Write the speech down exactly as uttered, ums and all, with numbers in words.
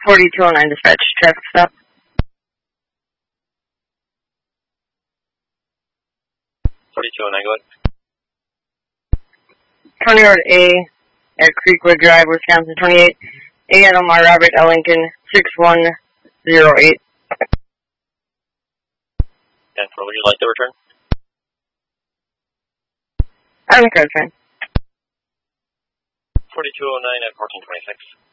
forty-two oh nine dispatch, traffic stop. forty-two oh nine, go ahead. County Road A at Creekwood Drive, Wisconsin twenty-eight. A at Omar Robert L. Lincoln, six one zero eight. And for would you like the return? I'm the card fan. forty-two oh nine at fourteen twenty-six.